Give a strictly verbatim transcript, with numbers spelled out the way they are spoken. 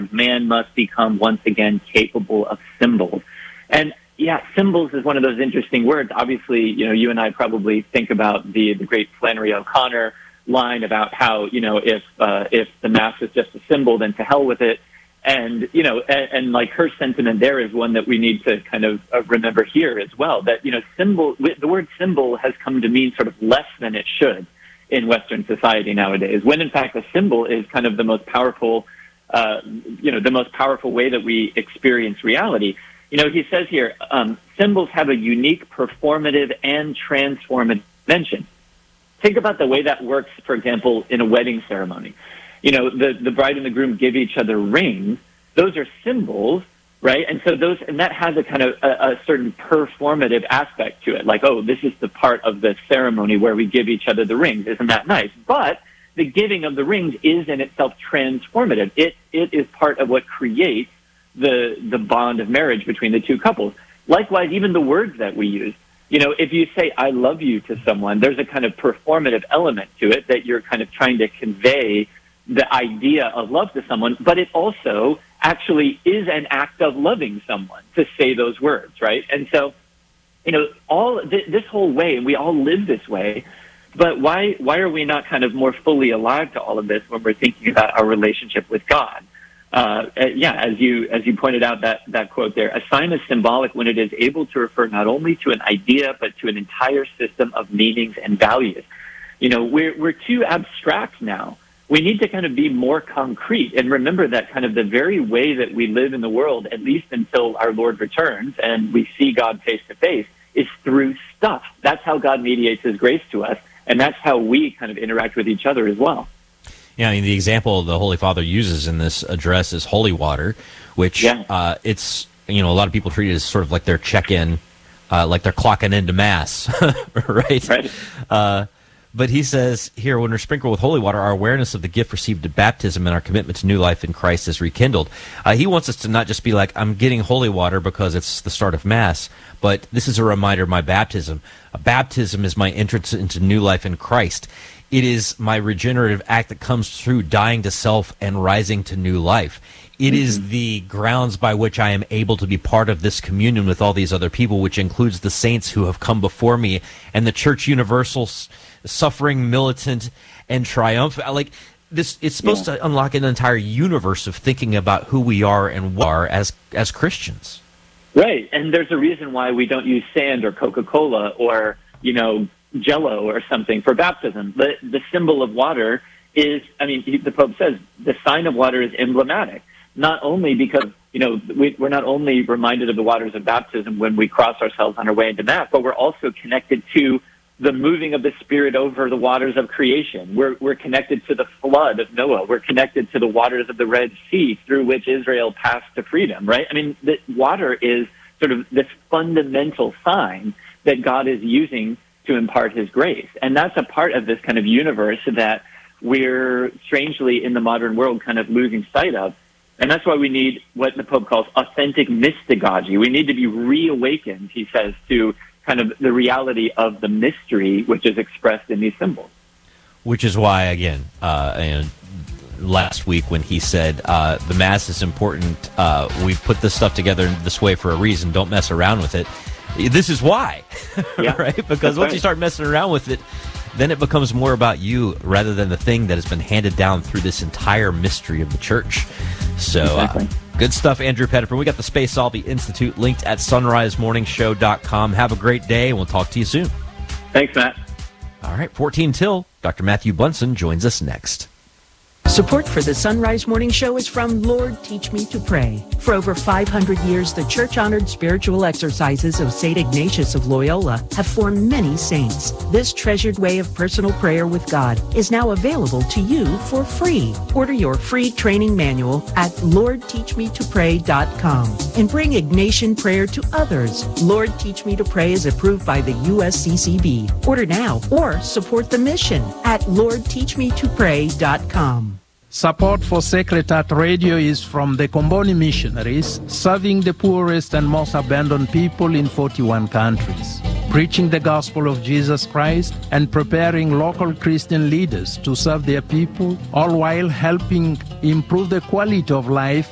man must become once again capable of symbols. And yeah, symbols is one of those interesting words. Obviously, you know, you and I probably think about the, the great Flannery O'Connor line about how, you know, if uh, if the Mass is just a symbol, then to hell with it. And, you know, and, and like her sentiment there is one that we need to kind of uh, remember here as well, that, you know, symbol, the word symbol has come to mean sort of less than it should in Western society nowadays, when in fact a symbol is kind of the most powerful, uh, you know, the most powerful way that we experience reality. You know, he says here, um, symbols have a unique performative and transformative dimension. Think about the way that works, for example, in a wedding ceremony. You know, the, the bride and the groom give each other rings. Those are symbols, right? And so those, and that has a kind of a, a certain performative aspect to it. Like, oh, this is the part of the ceremony where we give each other the rings. Isn't that nice? But the giving of the rings is in itself transformative. It, it is part of what creates the, the bond of marriage between the two couples. Likewise, even the words that we use. You know, if you say, I love you to someone, there's a kind of performative element to it that you're kind of trying to convey the idea of love to someone, but it also actually is an act of loving someone to say those words, right? And so, you know, all th- this whole way, and we all live this way, but why why are we not kind of more fully alive to all of this when we're thinking about our relationship with God? Uh, yeah, as you as you pointed out, that, that quote there, a sign is symbolic when it is able to refer not only to an idea, but to an entire system of meanings and values. You know, we're we're too abstract now. We need to kind of be more concrete and remember that kind of the very way that we live in the world, at least until our Lord returns and we see God face to face, is through stuff. That's how God mediates his grace to us, and that's how we kind of interact with each other as well. Yeah, I mean, the example the Holy Father uses in this address is holy water, which yeah. uh, it's, you know, a lot of people treat it as sort of like their check-in, uh, like they're clocking into Mass, right? Right. Uh But he says here, when we're sprinkled with holy water, our awareness of the gift received at baptism and our commitment to new life in Christ is rekindled. Uh, he wants us to not just be like, I'm getting holy water because it's the start of Mass, but this is a reminder of my baptism. A baptism is my entrance into new life in Christ. It is my regenerative act that comes through dying to self and rising to new life. It mm-hmm. is the grounds by which I am able to be part of this communion with all these other people, which includes the saints who have come before me and the Church Universal, suffering, militant, and triumphant. Like this, it's supposed yeah. to unlock an entire universe of thinking about who we are and what we are as as Christians. Right, and there's a reason why we don't use sand or Coca-Cola or, you know, Jell-O or something for baptism. The the symbol of water is, I mean, the Pope says the sign of water is emblematic. Not only because, you know, we, we're not only reminded of the waters of baptism when we cross ourselves on our way into Mass, but we're also connected to the moving of the Spirit over the waters of creation. We're, we're connected to the flood of Noah. We're connected to the waters of the Red Sea through which Israel passed to freedom, right? I mean, the water is sort of this fundamental sign that God is using to impart his grace. And that's a part of this kind of universe that we're strangely in the modern world kind of losing sight of. And that's why we need what the Pope calls authentic mystagogy. We need to be reawakened, he says, to kind of the reality of the mystery which is expressed in these symbols. Which is why, again, uh, and last week when he said uh, the Mass is important, uh, we've put this stuff together this way for a reason, don't mess around with it. This is why, yeah. right? Because That's once right. you start messing around with it, then it becomes more about you rather than the thing that has been handed down through this entire mystery of the Church. So, exactly. uh, good stuff, Andrew Petiprin. We got the Spe Salvi Institute linked at sunrise morning show dot com. Have a great day, and we'll talk to you soon. Thanks, Matt. All right, fourteen till. Doctor Matthew Bunson joins us next. Support for the Sunrise Morning Show is from Lord Teach Me to Pray. For over five hundred years, the church-honored spiritual exercises of Saint Ignatius of Loyola have formed many saints. This treasured way of personal prayer with God is now available to you for free. Order your free training manual at lord teach me to pray dot com and bring Ignatian prayer to others. Lord Teach Me to Pray is approved by the U S C C B. Order now or support the mission at lord teach me to pray dot com. Support for Sacred Heart Radio is from the Comboni missionaries, serving the poorest and most abandoned people in forty-one countries, preaching the gospel of Jesus Christ and preparing local Christian leaders to serve their people, all while helping improve the quality of life